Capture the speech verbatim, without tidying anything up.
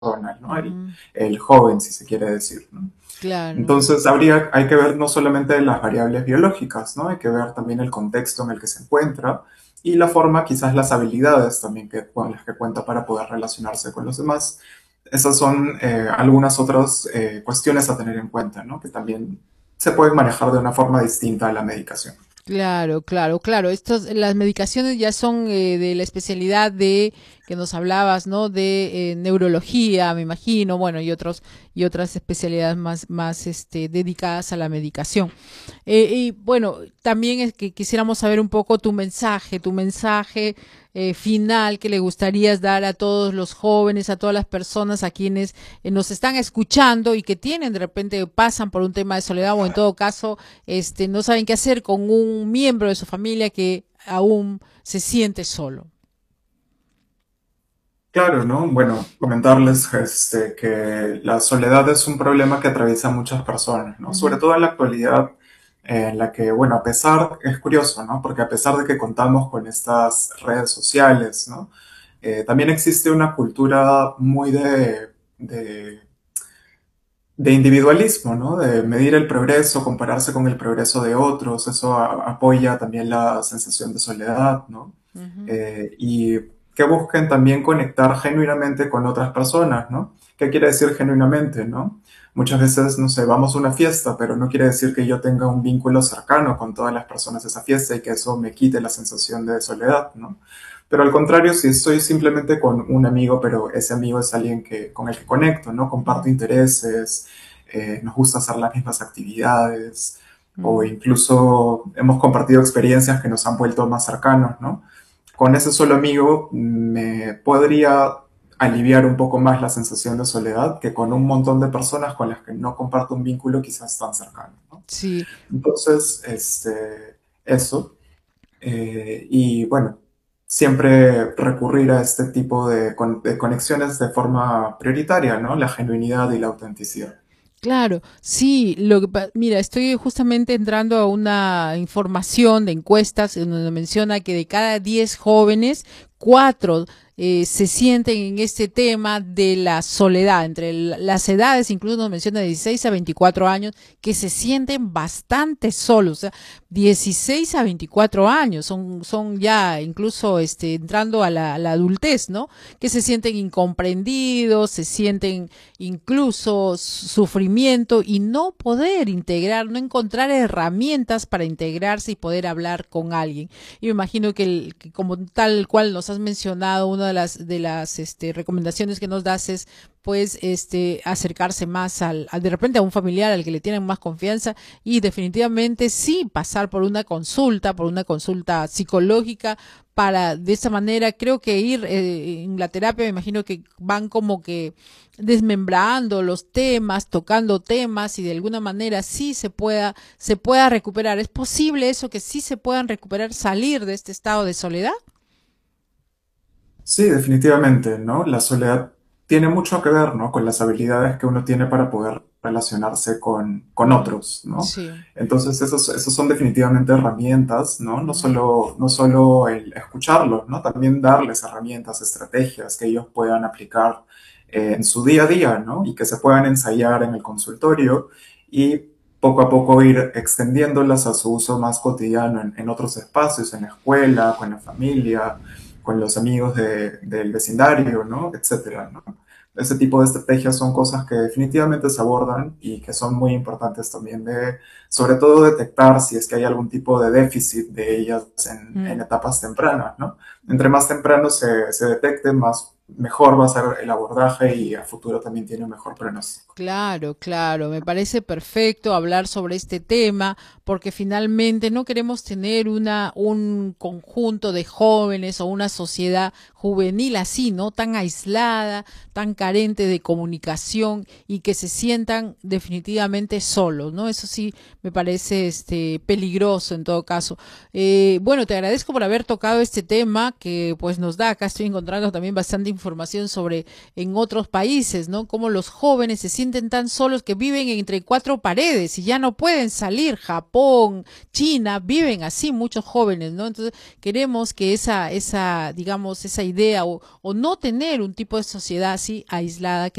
persona, ¿no? El, Ujú. el joven, si se quiere decir, ¿no? Claro. Entonces, habría, hay que ver no solamente las variables biológicas, ¿no? Hay que ver también el contexto en el que se encuentra y la forma, quizás las habilidades también que, con las que cuenta para poder relacionarse con los demás. Esas son eh, algunas otras eh, cuestiones a tener en cuenta, ¿no? Que también se pueden manejar de una forma distinta a la medicación. Claro, claro, claro. Estos, las medicaciones ya son eh, de la especialidad de que nos hablabas, ¿no? De eh, neurología, me imagino, bueno, y otros y otras especialidades más, más, este, dedicadas a la medicación. Eh, y bueno, también es que quisiéramos saber un poco tu mensaje, tu mensaje eh, final que le gustarías dar a todos los jóvenes, a todas las personas a quienes eh, nos están escuchando y que tienen de repente pasan por un tema de soledad o en todo caso este no saben qué hacer con un miembro de su familia que aún se siente solo. Claro, ¿no? Bueno, comentarles este, que la soledad es un problema que atraviesa a muchas personas, ¿no? Sobre Ujú. todo en la actualidad, eh, en la que, bueno, a pesar, es curioso, ¿no? Porque a pesar de que contamos con estas redes sociales, ¿no? Eh, también existe una cultura muy de, de, de individualismo, ¿no? De medir el progreso, compararse con el progreso de otros, eso a- apoya también la sensación de soledad, ¿no? Ujú. Eh, y que busquen también conectar genuinamente con otras personas, ¿no? ¿Qué quiere decir genuinamente, no? Muchas veces, no sé, vamos a una fiesta, pero no quiere decir que yo tenga un vínculo cercano con todas las personas de esa fiesta y que eso me quite la sensación de soledad, ¿no? Pero al contrario, si estoy simplemente con un amigo, pero ese amigo es alguien que, con el que conecto, ¿no? Comparto Ujú. intereses, eh, nos gusta hacer las mismas actividades, o Ujú. incluso hemos compartido experiencias que nos han vuelto más cercanos, ¿no? Con ese solo amigo me podría aliviar un poco más la sensación de soledad que con un montón de personas con las que no comparto un vínculo quizás tan cercano, ¿no? Sí. Entonces, este, eso. Eh, y bueno, siempre recurrir a este tipo de, con- de conexiones de forma prioritaria, ¿no? La genuinidad y la autenticidad. Claro, sí, lo que pa- mira, estoy justamente entrando a una información de encuestas en donde menciona que de cada diez jóvenes, cuatro eh, se sienten en este tema de la soledad, entre el- las edades, incluso nos menciona de dieciséis a veinticuatro años, que se sienten bastante solos, o sea, dieciséis a veinticuatro años, son, son ya incluso este, entrando a la, a la adultez, ¿no? Que se sienten incomprendidos, se sienten incluso sufrimiento y no poder integrar, no encontrar herramientas para integrarse y poder hablar con alguien. Y me imagino que, el, que como tal cual nos has mencionado, una de las, de las este, recomendaciones que nos das es pues este acercarse más al, al de repente a un familiar al que le tienen más confianza y definitivamente sí pasar por una consulta, por una consulta psicológica para de esa manera creo que ir eh, en la terapia me imagino que van como que desmembrando los temas, tocando temas y de alguna manera sí se pueda, se pueda recuperar. ¿Es posible eso que sí se puedan recuperar, salir de este estado de soledad? Sí, definitivamente, ¿no? La soledad tiene mucho que ver, ¿no? Con las habilidades que uno tiene para poder relacionarse con, con Ujú. otros, ¿no? Sí. Entonces, esos, esos son definitivamente herramientas, ¿no? No Ujú. solo, no solo el escucharlos, ¿no? También darles herramientas, estrategias que ellos puedan aplicar eh, en su día a día, ¿no? Y que se puedan ensayar en el consultorio y poco a poco ir extendiéndolas a su uso más cotidiano en, en otros espacios, en la escuela, con la familia, con los amigos de- del vecindario, ¿no? Etcétera, ¿no? Ese tipo de estrategias son cosas que definitivamente se abordan y que son muy importantes también de, sobre todo, detectar si es que hay algún tipo de déficit de ellas en, en Mm. etapas tempranas, ¿no? Entre más temprano se, se detecte, más mejor va a ser el abordaje y a futuro también tiene un mejor pronóstico. Claro, claro, me parece perfecto hablar sobre este tema porque finalmente no queremos tener una un conjunto de jóvenes o una sociedad juvenil así, ¿no? Tan aislada, tan carente de comunicación y que se sientan definitivamente solos, ¿no? Eso sí me parece este peligroso en todo caso. Eh, bueno, te agradezco por haber tocado este tema que pues nos da, acá estoy encontrando también bastante información sobre en otros países, ¿no? Cómo los jóvenes se sienten tan solos que viven entre cuatro paredes y ya no pueden salir. Japón, China, viven así muchos jóvenes, ¿no? Entonces queremos que esa, esa, digamos, esa idea o, o no tener un tipo de sociedad así aislada que